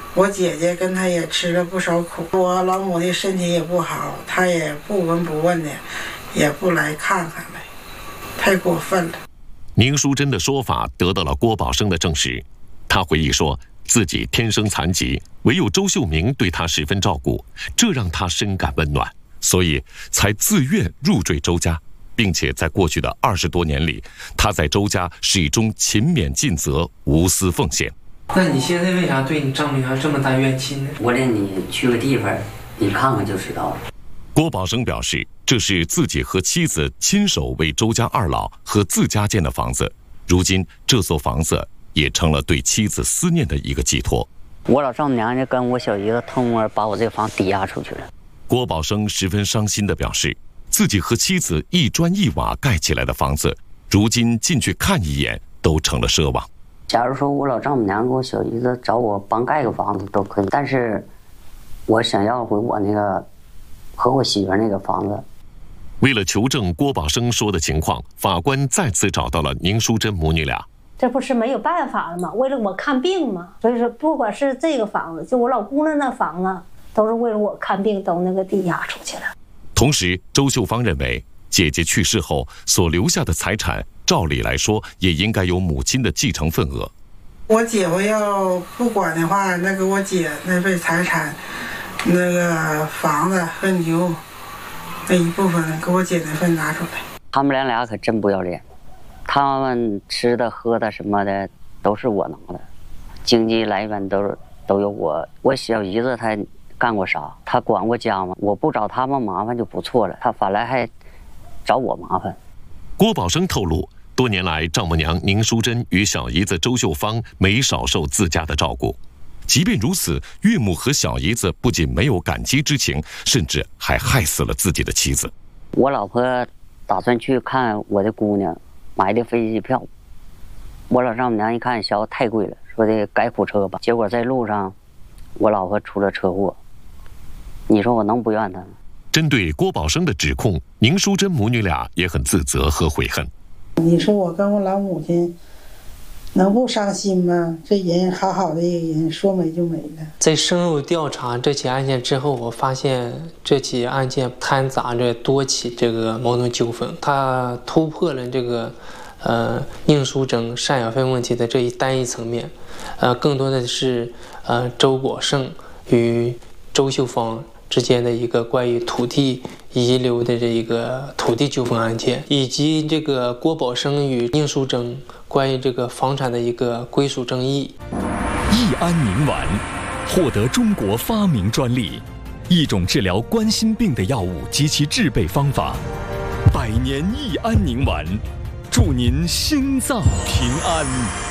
我姐姐跟他也吃了不少苦，我老母的身体也不好，他也不闻不问的，也不来看看来，太过分了。 宁淑珍的说法得到了郭宝生的证实。他回忆说，自己天生残疾，唯有周秀明对他十分照顾，这让他深感温暖，所以才自愿入赘周家，并且在过去的20多年里，他在周家始终勤勉尽责，无私奉献。 那你现在为啥对你丈母娘这么大怨气呢？ 我领你去个地方，你看看就知道了。 郭宝生表示，这是自己和妻子亲手为周家二老和自家建的房子，如今这座房子也成了对妻子思念的一个寄托。 我老丈母娘就跟我小姨子偷摸把我这个房抵押出去了。 郭宝生十分伤心地表示，自己和妻子一砖一瓦盖起来的房子，如今进去看一眼都成了奢望。 假如说我老丈母娘跟我小姨子找我帮盖个房子都可以，但是我想要回我那个和我媳妇那个房子。 为了求证郭宝生说的情况，法官再次找到了宁淑珍母女俩。 这不是没有办法了吗？为了我看病嘛，所以说不管是这个房子，就我老姑娘那房子，都是为了我看病，都那个抵押出去了。 同时，周秀芳认为，姐姐去世后所留下的财产，照理来说也应该有母亲的继承份额。 我姐夫要不管的话，那个我姐那份财产，那个房子和牛那一部分给我姐那份拿出来。 他们俩可真不要脸，他们吃的喝的什么的都是我拿的，经济来源都有我。我小姨子她干过啥？她管过家吗？我不找他们麻烦就不错了，她反来还找我麻烦。 郭宝生透露，多年来丈母娘宁淑珍与小姨子周秀芳没少受自家的照顾。即便如此，岳母和小姨子不仅没有感激之情，甚至还害死了自己的妻子。 我老婆打算去看我的姑娘，买的飞机票。我老丈母娘一看，嫌太贵了，说的改苦车吧。结果在路上，我老婆出了车祸。你说我能不怨她吗？ 针对郭宝生的指控，宁淑珍母女俩也很自责和悔恨。 你说我跟我老母亲能不伤心吗？这人好好的一个人，说没就没了。 在深入调查这起案件之后，我发现这起案件掺杂着多起这个矛盾纠纷，它突破了这个宁淑珍赡养费问题的这一单一层面，更多的是周宝胜与周秀芳之间的一个关于土地遗留的这一个土地纠纷案件，以及这个郭宝生与宁淑珍关于这个房产的一个归属争议。 益安宁丸获得中国发明专利，一种治疗冠心病的药物及其制备方法。100年益安宁丸，祝您心脏平安。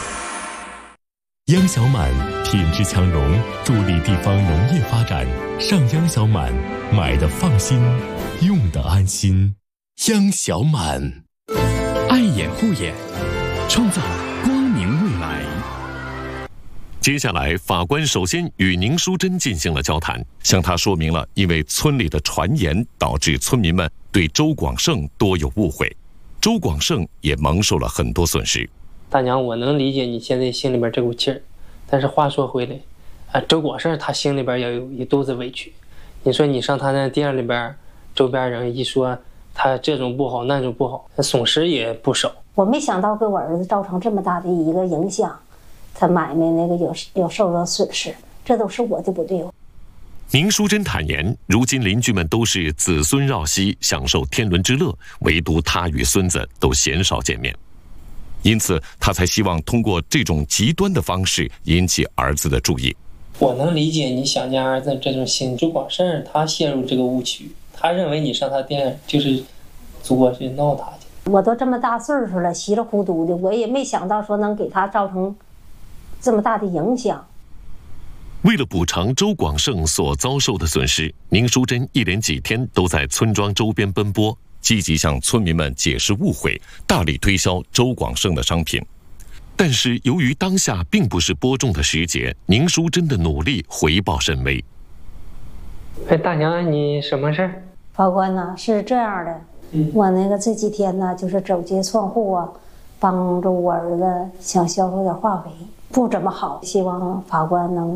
央小满品质强农，助力地方农业发展。上央小满，买的放心，用的安心。央小满，爱眼护眼，创造光明未来。 接下来，法官首先与宁淑珍进行了交谈，向她说明了因为村里的传言导致村民们对周广胜多有误会，周广胜也蒙受了很多损失。 大娘，我能理解你现在心里边这股气儿，但是话说回来，周广胜他心里边也有一肚子委屈。你说你上他那店里边，周边人一说他这种不好那种不好，损失也不少。 我没想到给我儿子造成这么大的一个影响，他买卖那个有受到损失，这都是我的不对。 宁淑珍坦言，如今邻居们都是子孙绕膝，享受天伦之乐，唯独她与孙子都鲜少见面。因此，他才希望通过这种极端的方式引起儿子的注意。 我能理解你想念儿子这种心。周广胜他陷入这个误区，他认为你上他店就是作去闹他去。 我都这么大岁数了，稀里糊涂的，我也没想到说能给他造成这么大的影响。 为了补偿周广胜所遭受的损失，宁淑珍一连几天都在村庄周边奔波，积极向村民们解释误会，大力推销周广胜的商品。但是由于当下并不是播种的时节，宁淑珍的努力回报甚微。 大娘，你什么事儿？ 法官呢，是这样的，我那个这几天呢，就是走街串户啊，帮助我儿子想销售点化肥，不怎么好，希望法官能